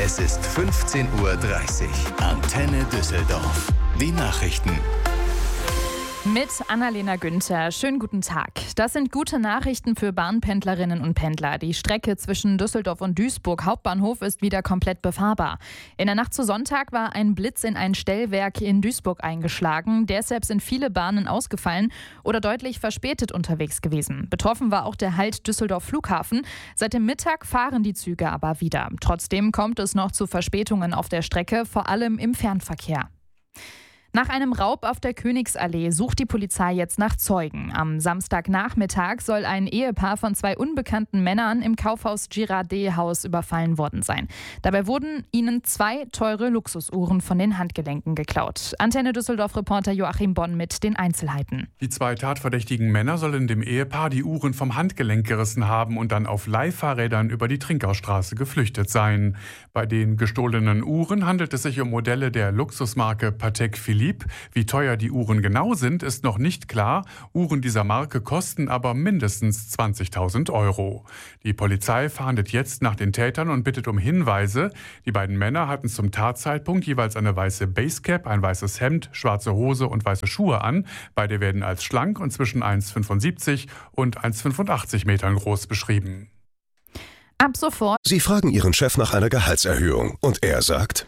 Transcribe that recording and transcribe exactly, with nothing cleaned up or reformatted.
Es ist fünfzehn Uhr dreißig. Antenne Düsseldorf. Die Nachrichten. Mit Annalena Günther. Schönen guten Tag. Das sind gute Nachrichten für Bahnpendlerinnen und Pendler. Die Strecke zwischen Düsseldorf und Duisburg Hauptbahnhof ist wieder komplett befahrbar. In der Nacht zu Sonntag war ein Blitz in ein Stellwerk in Duisburg eingeschlagen. Deshalb sind viele Bahnen ausgefallen oder deutlich verspätet unterwegs gewesen. Betroffen war auch der Halt Düsseldorf Flughafen. Seit dem Mittag fahren die Züge aber wieder. Trotzdem kommt es noch zu Verspätungen auf der Strecke, vor allem im Fernverkehr. Nach einem Raub auf der Königsallee sucht die Polizei jetzt nach Zeugen. Am Samstagnachmittag soll ein Ehepaar von zwei unbekannten Männern im Kaufhaus Girardet-Haus überfallen worden sein. Dabei wurden ihnen zwei teure Luxusuhren von den Handgelenken geklaut. Antenne Düsseldorf-Reporter Joachim Bonn mit den Einzelheiten. Die zwei tatverdächtigen Männer sollen dem Ehepaar die Uhren vom Handgelenk gerissen haben und dann auf Leihfahrrädern über die Trinkhausstraße geflüchtet sein. Bei den gestohlenen Uhren handelt es sich um Modelle der Luxusmarke Patek Philippe. Wie teuer die Uhren genau sind, ist noch nicht klar. Uhren dieser Marke kosten aber mindestens zwanzigtausend Euro. Die Polizei fahndet jetzt nach den Tätern und bittet um Hinweise. Die beiden Männer hatten zum Tatzeitpunkt jeweils eine weiße Basecap, ein weißes Hemd, schwarze Hose und weiße Schuhe an. Beide werden als schlank und zwischen eins Komma fünfundsiebzig und eins Komma fünfundachtzig Metern groß beschrieben. Ab sofort. Sie fragen Ihren Chef nach einer Gehaltserhöhung und er sagt: